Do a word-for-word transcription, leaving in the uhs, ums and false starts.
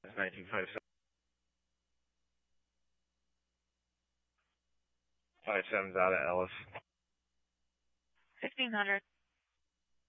nineteen fifty-seven. Five seven's out of Ellis. fifteen hundred.